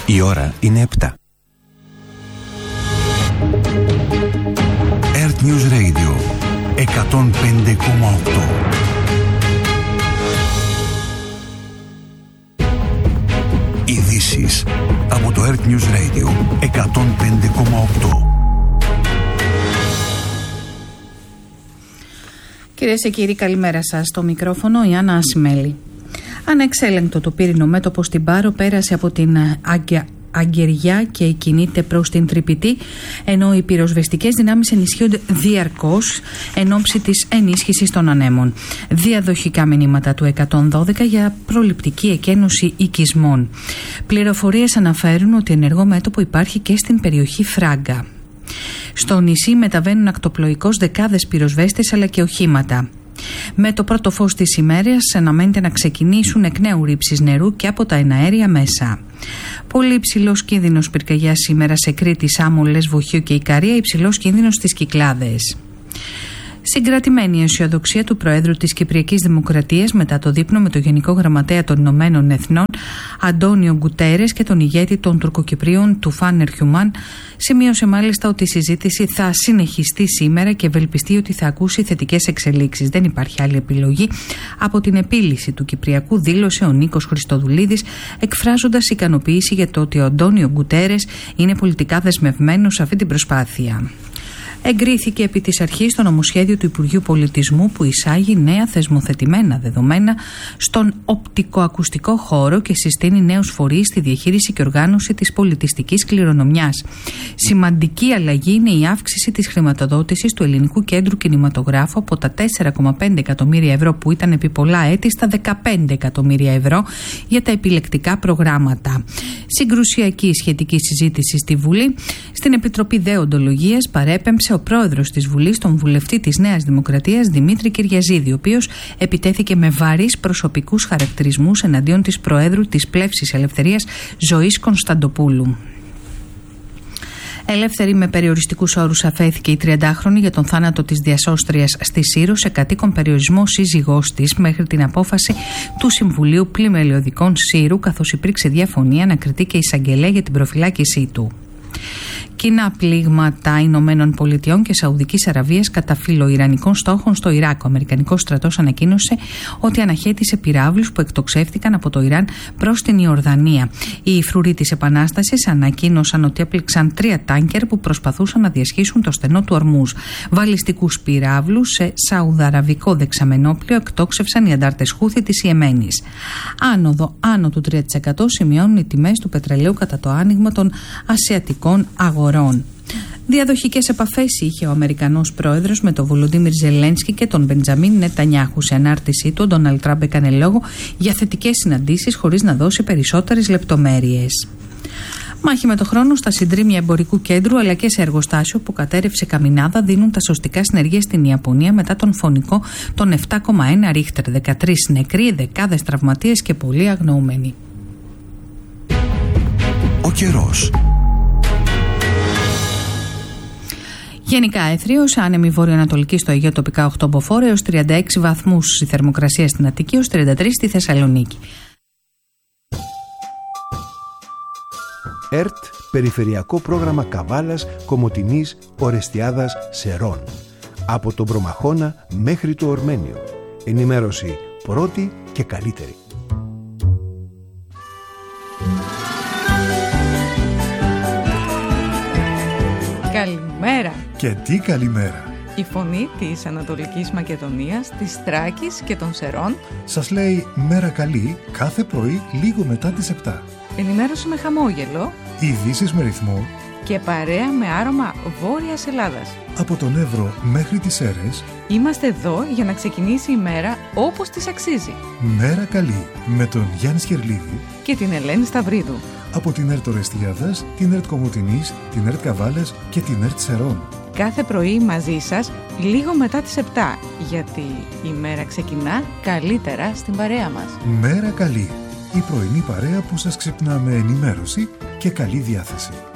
Η ώρα είναι 7. Earth News Radio 105,8. Ειδήσεις από το Earth News Radio 105,8. Κυρίες και κύριοι, καλημέρα σας. Στο μικρόφωνο η Άννα Ασημέλη. Ανεξέλεγκτο το πύρινο μέτωπο στην Πάρο πέρασε από την Αγκεριά και κινείται προς την Τρυπητή, ενώ οι πυροσβεστικές δυνάμεις ενισχύονται διαρκώς εν ώψη της ενίσχυσης των ανέμων. Διαδοχικά μηνύματα του 112 για προληπτική εκένωση οικισμών. Πληροφορίες αναφέρουν ότι ενεργό μέτωπο υπάρχει και στην περιοχή Φράγκα. Στο νησί μεταβαίνουν ακτοπλοϊκώς δεκάδες πυροσβέστες αλλά και οχήματα. Με το πρώτο φως της ημέρας αναμένεται να ξεκινήσουν εκ νέου ρήψεις νερού και από τα εναέρια μέσα. Πολύ υψηλός κίνδυνος πυρκαγιάς σήμερα σε Κρήτη, Σάμο, Λεσβοχείο και Ικαρία, υψηλός κίνδυνος στις Κυκλάδες. Συγκρατημένη η αισιοδοξία του Προέδρου της Κυπριακής Δημοκρατίας μετά το δείπνο με τον Γενικό Γραμματέα των Ηνωμένων Εθνών Αντώνιο Γκουτέρες και τον ηγέτη των Τουρκοκυπρίων Τουφάν Ερχιουμάν, σημείωσε μάλιστα ότι η συζήτηση θα συνεχιστεί σήμερα και ευελπιστεί ότι θα ακούσει θετικές εξελίξεις. Δεν υπάρχει άλλη επιλογή από την επίλυση του Κυπριακού, δήλωσε ο Νίκος Χριστοδουλίδης, εκφράζοντας ικανοποίηση για το ότι ο Αντώνιο Γκουτέρες είναι πολιτικά δεσμευμένος σε αυτή την προσπάθεια. Εγκρίθηκε επί της αρχής το νομοσχέδιο του Υπουργείου Πολιτισμού που εισάγει νέα θεσμοθετημένα δεδομένα στον οπτικοακουστικό χώρο και συστήνει νέους φορείς στη διαχείριση και οργάνωση της πολιτιστικής κληρονομιάς. Σημαντική αλλαγή είναι η αύξηση της χρηματοδότησης του Ελληνικού Κέντρου Κινηματογράφου από τα 4,5 εκατομμύρια ευρώ που ήταν επί πολλά έτη στα 15 εκατομμύρια ευρώ για τα επιλεκτικά προγράμματα. Συγκρουσιακή σχετική συζήτηση στη Βουλή. Στην Επιτροπή Δεοντολογίας παρέπεμψε ο πρόεδρος της Βουλής, τον βουλευτή της Νέας Δημοκρατίας Δημήτρη Κυριαζίδη, ο οποίος επιτέθηκε με βαρύς προσωπικούς χαρακτηρισμούς εναντίον της Προέδρου της Πλεύσης Ελευθερίας Ζωής Κωνσταντοπούλου. Ελεύθερη με περιοριστικούς όρους αφέθηκε η 30χρονη για τον θάνατο της διασώστριας στη Σύρο σε κατοίκον περιορισμό σύζυγός της μέχρι την απόφαση του Συμβουλίου Πλημελιωδικών Σύρου, καθώς υπήρξε διαφωνία να κριθεί και εισαγγελέα για την προφυλάκησή του. Κοινά πλήγματα Ηνωμένων Πολιτειών και Σαουδικής Αραβίας κατά φιλοϊρανικών στόχων στο Ιράκ. Ο Αμερικανικός στρατός ανακοίνωσε ότι αναχέτησε πυράβλους που εκτοξεύτηκαν από το Ιράν προς την Ιορδανία. Οι φρουροί της Επανάστασης ανακοίνωσαν ότι έπληξαν 3 τάνκερ που προσπαθούσαν να διασχίσουν το στενό του Ορμούζ. Βαλιστικούς πυράβλους σε σαουδαραβικό δεξαμενόπλιο εκτόξευσαν οι αντάρτες Χούθη της Ιεμένης. Άνοδο άνω του 3% σημειώνουν οι τιμές του πετρελαίου κατά το άνοιγμα των ασιατικών αγορών. Διαδοχικές επαφές είχε ο Αμερικανός πρόεδρος με τον Βολοντίμιρ Ζελένσκι και τον Μπεντζαμίν Νετανιάχου. Σε ανάρτησή του, ο Ντόναλντ Τραμπ έκανε λόγο για θετικές συναντήσεις χωρίς να δώσει περισσότερες λεπτομέρειες. Μάχη με το χρόνο στα συντρίμμια εμπορικού κέντρου αλλά και σε εργοστάσιο που κατέρευσε καμινάδα δίνουν τα σωστικά συνεργεία στην Ιαπωνία μετά τον φωνικό των 7,1 Ρίχτερ. 13 νεκροί, δεκάδες τραυματίες και πολλοί αγνοούμενοι. Ο καιρός. Γενικά έθριος, άνεμη βορειοανατολική στο Αιγαίο, τοπικά 8 μποφόρ έως 36 βαθμούς η θερμοκρασία στην Αττική, έως 33 στη Θεσσαλονίκη. ΕΡΤ, Περιφερειακό Πρόγραμμα Καβάλας, Κομοτηνής, Ορεστιάδας, Σερών. Από τον Προμαχώνα μέχρι το Ορμένιο. Ενημέρωση πρώτη και καλύτερη. Καλημέρα! Και τι καλημέρα! Η φωνή της Ανατολικής Μακεδονίας, της Θράκης και των Σερών σας λέει μέρα καλή κάθε πρωί λίγο μετά τις 7. Ενημέρωση με χαμόγελο, ειδήσεις με ρυθμό και παρέα με άρωμα Βόρειας Ελλάδας. Από τον Εύρο μέχρι τις Σέρρες είμαστε εδώ για να ξεκινήσει η μέρα όπως της αξίζει. Μέρα καλή με τον Γιάννη Σχερλίδη και την Ελένη Σταυρίδου. Από την ΕΡΤ Ορεστιάδας, την ΕΡΤ Κομοτηνής, την ΕΡΤ Καβάλας και την ΕΡΤ Σερών. Κάθε πρωί μαζί σας λίγο μετά τις 7, γιατί η μέρα ξεκινά καλύτερα στην παρέα μας. Μέρα καλή, η πρωινή παρέα που σας ξυπνά με ενημέρωση και καλή διάθεση.